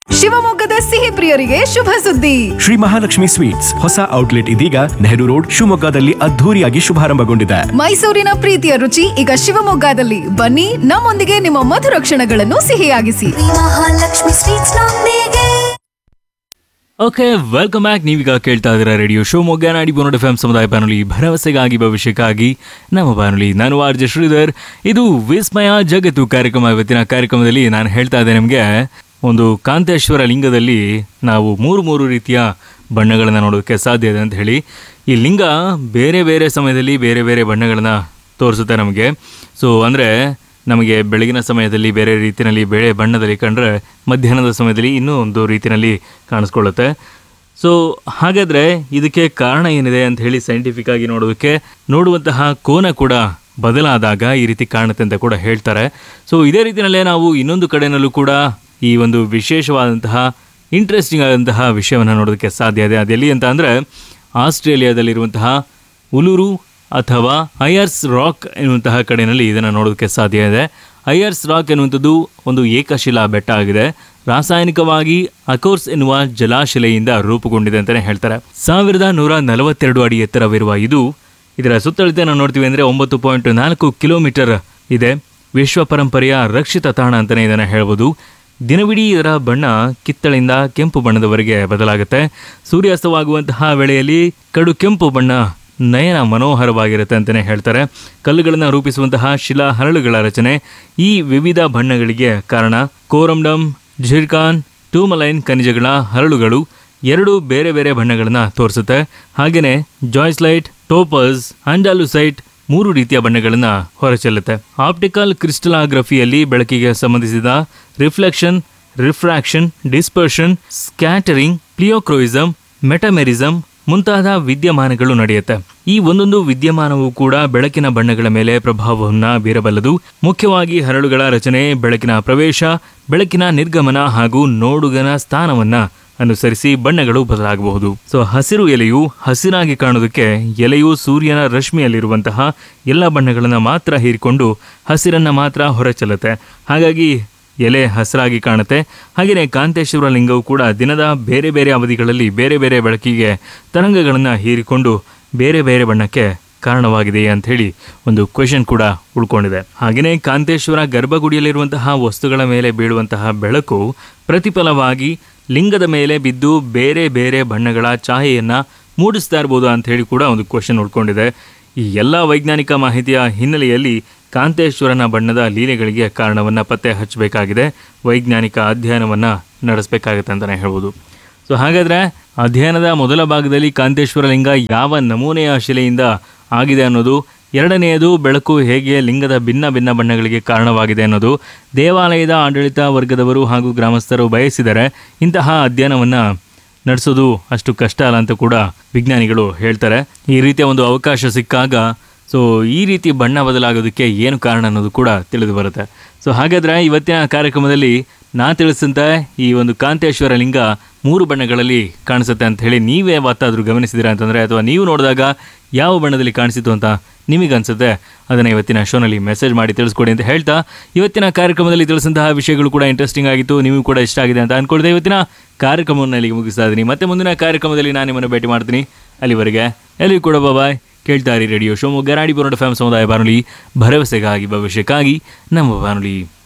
ಶಿವಮೊಗ್ಗದ ಸಿಹಿ ಪ್ರಿಯರಿಗೆ ಶುಭ ಸುದ್ದಿ. ಶ್ರೀ ಮಹಾಲಕ್ಷ್ಮಿ ಸ್ವೀಟ್ಸ್ ಹೊಸ ಔಟ್ಲೆಟ್ ಇದೀಗ ನೆಹರು ರೋಡ್ ಶಿವಮೊಗ್ಗದಲ್ಲಿ ಅದ್ಧೂರಿಯಾಗಿ ಶುಭಾರಂಭಗೊಂಡಿದೆ. ಮೈಸೂರಿನ ಪ್ರೀತಿಯ ರುಚಿ ಈಗ ಶಿವಮೊಗ್ಗದಲ್ಲಿ. ಬನ್ನಿ, ನಮ್ಮೊಂದಿಗೆ ನಿಮ್ಮ ಮಧುರ ಕ್ಷಣಗಳನ್ನು ಸಿಹಿಯಾಗಿಸಿ. ಮಹಾಲಕ್ಷ್ಮಿ ಸ್ವೀಟ್ಸ್ ನೊಂದಿಗೆ. Okay, welcome back. ನೀವೀಗ ಕೇಳ್ತಾ ಇದ್ದೀರಾ ರೇಡಿಯೋ ಶಿವಮೊಗ್ಗ 90.FM ಸಮುದಾಯ ಬಾನುಲಿ, ಭರವಸೆಗಾಗಿ ಭವಿಷ್ಯಕ್ಕಾಗಿ ನಮ್ಮ ಬಾನುಲಿ. ನಾನು ಆರ್ ಜೆ ಶ್ರೀಧರ್. ಇದು ವಿಸ್ಮಯ ಜಗತ್ತು ಕಾರ್ಯಕ್ರಮ. ಇವತ್ತಿನ ಕಾರ್ಯಕ್ರಮದಲ್ಲಿ ನಾನು ಹೇಳ್ತಾ ಇದ್ದೆ ನಿಮಗೆ, ಒಂದು ಕಾಂತೇಶ್ವರ ಲಿಂಗದಲ್ಲಿ ನಾವು ಮೂರು ರೀತಿಯ ಬಣ್ಣಗಳನ್ನು ನೋಡೋದಕ್ಕೆ ಸಾಧ್ಯ ಇದೆ ಅಂತ ಹೇಳಿ. ಈ ಲಿಂಗ ಬೇರೆ ಬೇರೆ ಸಮಯದಲ್ಲಿ ಬೇರೆ ಬೇರೆ ಬಣ್ಣಗಳನ್ನು ತೋರಿಸುತ್ತೆ ನಮಗೆ. ಸೊ ಅಂದರೆ ನಮಗೆ ಬೆಳಗಿನ ಸಮಯದಲ್ಲಿ ಬೇರೆ ರೀತಿಯಲ್ಲಿ ಬೇರೆ ಬಣ್ಣದಲ್ಲಿ ಕಂಡ್ರೆ, ಮಧ್ಯಾಹ್ನದ ಸಮಯದಲ್ಲಿ ಇನ್ನೂ ಒಂದು ರೀತಿಯಲ್ಲಿ ಕಾಣಿಸ್ಕೊಳ್ಳುತ್ತೆ. ಸೊ ಹಾಗಾದರೆ ಇದಕ್ಕೆ ಕಾರಣ ಏನಿದೆ ಅಂತ ಹೇಳಿ ಸೈಂಟಿಫಿಕ್ ಆಗಿ ನೋಡುವಂತಹ ಕೋನ ಕೂಡ ಬದಲಾದಾಗ ಈ ರೀತಿ ಕಾಣುತ್ತೆ ಅಂತ ಕೂಡ ಹೇಳ್ತಾರೆ. ಸೊ ಇದೇ ರೀತಿಯಲ್ಲೇ ನಾವು ಇನ್ನೊಂದು ಕಡೆಯಲ್ಲೂ ಕೂಡ ಈ ಒಂದು ವಿಶೇಷವಾದಂತಹ ಇಂಟ್ರೆಸ್ಟಿಂಗ್ ಆದಂತಹ ವಿಷಯವನ್ನು ನೋಡೋದಕ್ಕೆ ಸಾಧ್ಯ ಇದೆ. ಅದೆಲ್ಲಿ ಅಂತ ಅಂದರೆ, ಆಸ್ಟ್ರೇಲಿಯಾದಲ್ಲಿರುವಂತಹ ಉಲುರು ಅಥವಾ ಐಯರ್ಸ್ ರಾಕ್ ಎನ್ನುವಂತಹ ಕಡೆಯಲ್ಲಿ ಇದನ್ನು ನೋಡೋದಕ್ಕೆ ಸಾಧ್ಯ ಇದೆ. ಐಯರ್ಸ್ ರಾಕ್ ಎನ್ನುವಂಥದ್ದು ಒಂದು ಏಕಶಿಲಾ ಬೆಟ್ಟ ಆಗಿದೆ. ರಾಸಾಯನಿಕವಾಗಿ ಅಕೋರ್ಸ್ ಎನ್ನುವ ಜಲಾಶಿಲೆಯಿಂದ ರೂಪುಗೊಂಡಿದೆ ಅಂತಲೇ ಹೇಳ್ತಾರೆ. 1142 ಅಡಿ ಎತ್ತರವಿರುವ ಇದರ ಸುತ್ತಳತೆ ನಾವು ನೋಡ್ತೀವಿ ಅಂದರೆ 9.4 ಕಿಲೋಮೀಟರ್ ಇದೆ. ವಿಶ್ವ ಪರಂಪರೆಯ ರಕ್ಷಿತ ತಾಣ ಅಂತಲೇ ಇದನ್ನು ಹೇಳ್ಬೋದು. ದಿನವಿಡೀ ಇದರ ಬಣ್ಣ ಕಿತ್ತಳೆಯಿಂದ ಕೆಂಪು ಬಣ್ಣದವರೆಗೆ ಬದಲಾಗುತ್ತೆ. ಸೂರ್ಯಾಸ್ತವಾಗುವಂತಹ ವೇಳೆಯಲ್ಲಿ ಕಡು ಕೆಂಪು ಬಣ್ಣ ನಯನ ಮನೋಹರವಾಗಿರುತ್ತೆ ಅಂತಲೇ ಹೇಳ್ತಾರೆ. ಕಲ್ಲುಗಳನ್ನು ರೂಪಿಸುವಂತಹ ಶಿಲಾ ಹರಳುಗಳ ರಚನೆ ಈ ವಿವಿಧ ಬಣ್ಣಗಳಿಗೆ ಕಾರಣ. ಕೋರಮ್ಡಮ್, ಝಿರ್ಕಾನ್, ಟೂಮಲೈನ್ ಖನಿಜಗಳ ಹರಳುಗಳು ಎರಡು ಬೇರೆ ಬೇರೆ ಬಣ್ಣಗಳನ್ನು ತೋರಿಸುತ್ತೆ. ಹಾಗೆಯೇ ಜಾಯ್ಸ್ಲೈಟ್, ಟೋಪಸ್, ಆಂಡಾಲುಸೈಟ್ 3 ರೀತಿಯ ಬಣ್ಣಗಳನ್ನು ಹೊರಚೆಲ್ಲುತ್ತೆ. ಆಪ್ಟಿಕಲ್ ಕ್ರಿಸ್ಟಲಾಗ್ರಫಿಯಲ್ಲಿ ಬೆಳಕಿಗೆ ಸಂಬಂಧಿಸಿದ ರಿಫ್ಲೆಕ್ಷನ್, ರಿಫ್ರಾಕ್ಷನ್, ಡಿಸ್ಪರ್ಷನ್, ಸ್ಕ್ಯಾಟರಿಂಗ್, ಪ್ಲಿಯೋಕ್ರೋಯಿಸಮ್, ಮೆಟಮೆರಿಸಮ್ ಮುಂತಾದ ವಿದ್ಯಮಾನಗಳು ನಡೆಯುತ್ತೆ. ಈ ಒಂದೊಂದು ವಿದ್ಯಮಾನವೂ ಕೂಡ ಬೆಳಕಿನ ಬಣ್ಣಗಳ ಮೇಲೆ ಪ್ರಭಾವವನ್ನು ಬೀರಬಲ್ಲದು. ಮುಖ್ಯವಾಗಿ ಹರಳುಗಳ ರಚನೆ, ಬೆಳಕಿನ ಪ್ರವೇಶ, ಬೆಳಕಿನ ನಿರ್ಗಮನ ಹಾಗೂ ನೋಡುಗನ ಸ್ಥಾನವನ್ನು ಅನುಸರಿಸಿ ಬಣ್ಣಗಳು ಬದಲಾಗಬಹುದು. ಸೊ ಹಸಿರು ಎಲೆಯು ಹಸಿರಾಗಿ ಕಾಣೋದಕ್ಕೆ ಎಲೆಯು ಸೂರ್ಯನ ರಶ್ಮಿಯಲ್ಲಿರುವಂತಹ ಎಲ್ಲ ಬಣ್ಣಗಳನ್ನು ಮಾತ್ರ ಹೀರಿಕೊಂಡು ಹಸಿರನ್ನು ಮಾತ್ರ ಹೊರಚೆಲ್ಲುತ್ತೆ. ಹಾಗಾಗಿ ಎಲೆ ಹಸಿರಾಗಿ ಕಾಣುತ್ತೆ. ಹಾಗೆಯೇ ಕಾಂತೇಶ್ವರ ಲಿಂಗವು ಕೂಡ ದಿನದ ಬೇರೆ ಬೇರೆ ಅವಧಿಗಳಲ್ಲಿ ಬೇರೆ ಬೇರೆ ಬೆಳಕಿಗೆ ತರಂಗಗಳನ್ನು ಹೀರಿಕೊಂಡು ಬೇರೆ ಬೇರೆ ಬಣ್ಣಕ್ಕೆ ಕಾರಣವಾಗಿದೆಯೇ ಅಂತ ಹೇಳಿ ಒಂದು ಕ್ವೆಶನ್ ಕೂಡ ಉಳ್ಕೊಂಡಿದೆ. ಹಾಗೆಯೇ ಕಾಂತೇಶ್ವರ ಗರ್ಭಗುಡಿಯಲ್ಲಿರುವಂತಹ ವಸ್ತುಗಳ ಮೇಲೆ ಬೀಳುವಂತಹ ಬೆಳಕು ಪ್ರತಿಫಲವಾಗಿ ಲಿಂಗದ ಮೇಲೆ ಬಿದ್ದು ಬೇರೆ ಬೇರೆ ಬಣ್ಣಗಳ ಛಾಯೆಯನ್ನು ಮೂಡಿಸ್ತಾ ಇರ್ಬೋದು ಅಂತ ಹೇಳಿ ಕೂಡ ಒಂದು ಕ್ವೆಶನ್ ಉಳ್ಕೊಂಡಿದೆ. ಈ ಎಲ್ಲ ವೈಜ್ಞಾನಿಕ ಮಾಹಿತಿಯ ಹಿನ್ನೆಲೆಯಲ್ಲಿ ಕಾಂತೇಶ್ವರನ ಬಣ್ಣದ ಲೀಲೆಗಳಿಗೆ ಕಾರಣವನ್ನು ಪತ್ತೆ ಹಚ್ಚಬೇಕಾಗಿದೆ. ವೈಜ್ಞಾನಿಕ ಅಧ್ಯಯನವನ್ನು ನಡೆಸಬೇಕಾಗುತ್ತೆ ಅಂತಲೇ ಹೇಳ್ಬೋದು. ಸೊ ಹಾಗಾದರೆ ಅಧ್ಯಯನದ ಮೊದಲ ಭಾಗದಲ್ಲಿ ಕಾಂತೇಶ್ವರ ಲಿಂಗ ಯಾವ ನಮೂನೆಯ ಶಿಲೆಯಿಂದ ಆಗಿದೆ ಅನ್ನೋದು, ಎರಡನೆಯದು ಬೆಳಕು ಹೇಗೆ ಲಿಂಗದ ಭಿನ್ನ ಭಿನ್ನ ಬಣ್ಣಗಳಿಗೆ ಕಾರಣವಾಗಿದೆ ಅನ್ನೋದು, ದೇವಾಲಯದ ಆಡಳಿತ ವರ್ಗದವರು ಹಾಗೂ ಗ್ರಾಮಸ್ಥರು ಬಯಸಿದರೆ ಇಂತಹ ಅಧ್ಯಯನವನ್ನು ನಡೆಸೋದು ಅಷ್ಟು ಕಷ್ಟ ಅಲ್ಲ ಅಂತ ಕೂಡ ವಿಜ್ಞಾನಿಗಳು ಹೇಳ್ತಾರೆ. ಈ ರೀತಿಯ ಒಂದು ಅವಕಾಶ ಸಿಕ್ಕಾಗ ಸೊ ಈ ರೀತಿ ಬಣ್ಣ ಬದಲಾಗೋದಕ್ಕೆ ಏನು ಕಾರಣ ಅನ್ನೋದು ಕೂಡ ತಿಳಿದು ಬರುತ್ತೆ. ಸೊ ಹಾಗಾದರೆ ಇವತ್ತಿನ ಕಾರ್ಯಕ್ರಮದಲ್ಲಿ ನಾನು ತಿಳಿಸಂತೆ ಈ ಒಂದು ಕಾಂತೇಶ್ವರ ಲಿಂಗ 3 ಬಣ್ಣಗಳಲ್ಲಿ ಕಾಣಿಸುತ್ತೆ ಅಂತ ಹೇಳಿ ನೀವೇ ಯಾವತ್ತಾದರೂ ಗಮನಿಸಿದ್ದೀರಾ ಅಂತಂದರೆ, ಅಥವಾ ನೀವು ನೋಡಿದಾಗ ಯಾವ ಬಣ್ಣದಲ್ಲಿ ಕಾಣಿಸಿತು ಅಂತ ನಿಮಗನ್ಸುತ್ತೆ, ಅದನ್ನು ಇವತ್ತಿನ ಶೋನಲ್ಲಿ ಮೆಸೇಜ್ ಮಾಡಿ ತಿಳಿಸ್ಕೊಡಿ ಅಂತ ಹೇಳ್ತಾ, ಇವತ್ತಿನ ಕಾರ್ಯಕ್ರಮದಲ್ಲಿ ತಿಳಿಸಂತಹ ವಿಷಯಗಳು ಕೂಡ ಇಂಟ್ರೆಸ್ಟಿಂಗ್ ಆಗಿತ್ತು, ನೀವು ಕೂಡ ಇಷ್ಟ ಆಗಿದೆ ಅಂತ ಅಂದ್ಕೊಳ್ದೆ ಇವತ್ತಿನ ಕಾರ್ಯಕ್ರಮವನ್ನು ಇಲ್ಲಿಗೆ ಮುಗಿಸ್ತಾ ಇದ್ದೀನಿ. ಮತ್ತೆ ಮುಂದಿನ ಕಾರ್ಯಕ್ರಮದಲ್ಲಿ ನಾನು ನಿಮ್ಮನ್ನು ಭೇಟಿ ಮಾಡ್ತೀನಿ. ಅಲ್ಲಿವರೆಗೆ ಎಲ್ಲರಿಗೂ ಕೂಡ ಬಾಯ್. ಕೇಳ್ತಾ ಇರಿ ರೇಡಿಯೋ ಶಿವಮೊಗ್ಗ 90.FM ಸಮುದಾಯ ಬಾನುಲಿ, ಭರವಸೆಗಾಗಿ ಭವಿಷ್ಯಕ್ಕಾಗಿ ನಮ್ಮ ಬಾನುಲಿ.